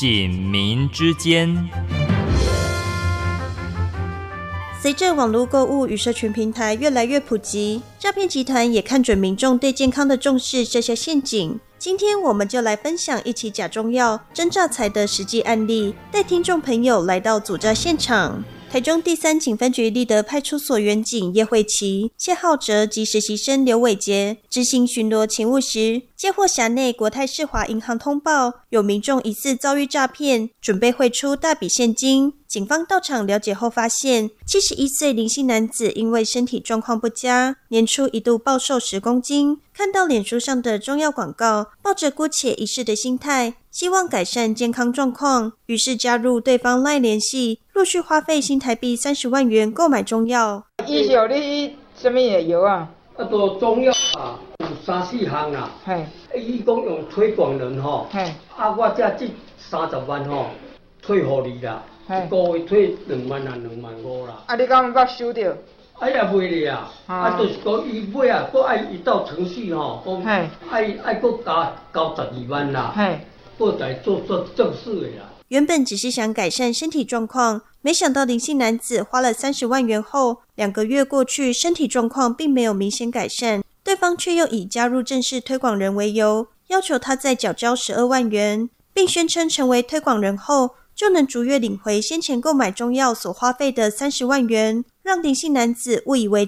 警民之间。 随着网络购物与社群平台越来越普及，诈骗集团也看准民众对健康的重视，设下陷阱。今天我们就来分享一起假中药真诈财的实际案例，带听众朋友来到阻诈现场。台中第3警分局立德派出所员警叶慧琪、谢浩哲及实习生刘伟杰执行巡逻勤务时，接获辖内国泰世华银行通报，有民众疑似遭遇诈骗，准备汇出大笔现金。警方到场了解后发现，71岁林姓男子因为身体状况不佳，年初一度暴瘦10公斤。看到脸书上的中药广告，抱着姑且一试的心态，希望改善健康状况，于是加入对方 LINE 联系，陆续花费新台币30万元购买中药。 伊是你什么个药啊？ 都中药啊，有3、4项啦。嘿，伊讲用推广人吼。嘿。我这30万吼，退互你啦。一个月退2万啊，2.5万啦。 你敢有捌收到？ 也袂哩啊，就是讲伊尾啊，佫爱一道程序吼，讲爱佫加交12万啦，佫来做正式的啦。 原本只是想改善身体状况，没想到林姓男子花了30万元后，2个月过去，身体状况并没有明显改善，对方却又以加入正式推广人为由，要求他再缴交12万元，并宣称成为推广人后，就能逐月领回先前购买中药所花费的30万元，让林姓男子误以为